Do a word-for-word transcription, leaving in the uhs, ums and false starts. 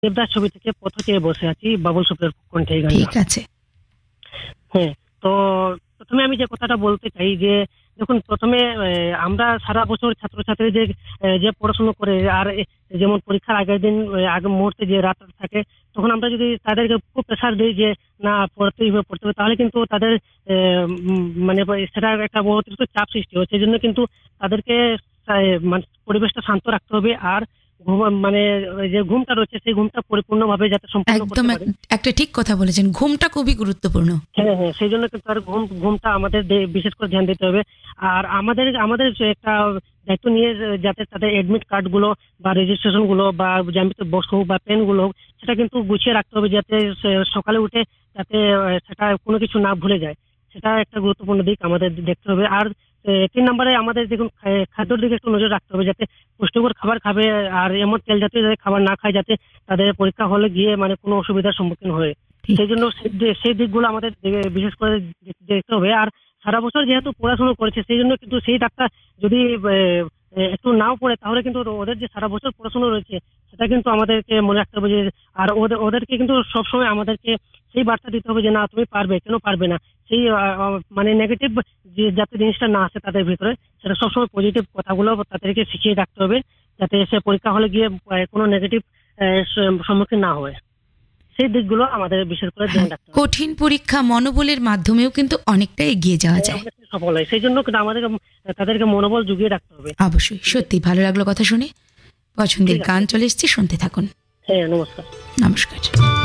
দেবদাস ছবি থেকে পথ চেয়ে বসে আছি বাবুল সুপ্রিয়র কণ্ঠে এই গানটা। ঠিক আছে। হ্যাঁ, তো প্রথমে আমি যে কথাটা বলতে চাই যে দেখুন প্রথমে আহ, আমরা সারা বছর ছাত্রছাত্রী যে আহ, যে পড়াশোনা করে আর এ- যেমন পরীক্ষার আগের দিন আহ, আগের মুহূর্তে যে রাত থাকে তখন আমরা যদি তাদেরকে খুব প্রেশার দিই যে না পড়তেই হবে পড়তে হবে তাহলে কিন্তু তাদের আহ, উম, মানে সেটা একটা অতিরিক্ত চাপ সৃষ্টি হয় সেই জন্য কিন্তু তাদেরকে আহ, মানে পরিবেশটা শান্ত রাখতে হবে আর ঘুম মানে ওই যে ঘুমটা রয়েছে সেই ঘুমটা পরিপূর্ণভাবে যাতে সম্পূর্ণ একদম করতে এক- পারে। একটা ঠিক কথা বলেছেন, ঘুমটা খুবই গুরুত্বপূর্ণ। হ্যাঁ হ্যাঁ সেই জন্য কিন্তু আর ঘুম ঘুমটা আমাদের দে- বিশেষ করে ধ্যান দিতে হবে। আর আমাদের আমাদের যে একটা দায়িত্ব নিয়ে যে- যাতে তাদের এডমিট কার্ড গুলো বা রেজিস্ট্রেশন গুলো বা জ্যামিতিক বক্স হোক বা পেন গুলো হোক সেটা কিন্তু গুছিয়ে রাখতে হবে যাতে সে সকালে উঠে যাতে আহ, সেটা কোনো কিছু না ভুলে যায়। সেটা একটা গুরুত্বপূর্ণ দিক আমাদের দেখতে হবে। আর আহ, তিন নম্বরে আমাদের দেখুন খা- খাদ্যের দিকে একটু নজর রাখতে হবে যাতে পুষ্টিকর খাবার খাবে আর এমন তেল জাতীয় যাতে খাবার না খায় যাতে তাদের পরীক্ষা হলে গিয়ে মানে কোনো অসুবিধার সম্মুখীন হয়। ঠিক। সেই জন্য সেই দি- সেই দিকগুলো আমাদের দেখে- বিশেষ করে দেখ- দেখতে হবে। আর সারা বছর যেহেতু পড়াশোনা করেছে সেই জন্য কিন্তু সেই ডাক্তার যদি আহ, একটু নাও পড়ে তাহলে কিন্তু ওদের যে সারা বছর পড়াশোনা রয়েছে সেটা কিন্তু আমাদেরকে মনে রাখতে হবে যে আর ওদের ওদেরকে কিন্তু সবসময় আমাদেরকে সেই বার্তা দিতে হবে যে না তুমি পারবে কেন পারবে না সেই আহ, আহ, মানে নেগেটিভ যে যাতে জিনিসটা না আসে তাদের ভিতরে সেটা সবসময় পজিটিভ কথাগুলো তাদেরকে শিখিয়ে রাখতে হবে যাতে সে পরীক্ষা হলে গিয়ে আহ, কোনো নেগেটিভ সম্মুখীন না হয়। সেই দিকগুলো আমাদের বিশেষ করে ধ্যান রাখতে হবে। কঠিন পরীক্ষা মনোবলের মাধ্যমেও কিন্তু অনেকটা এগিয়ে যাওয়া যায়। অনেকটা সফল হয় সেই জন্য কিন্তু আমাদেরকে তাদেরকে মনোবল জুগিয়ে রাখতে হবে। অবশ্যই, সত্যি ভালো লাগলো কথা শুনে। পছন্দের ঠিক আছে। গান চলে এসেছে, শুনতে থাকুন। হ্যাঁ নমস্কার। নমস্কার।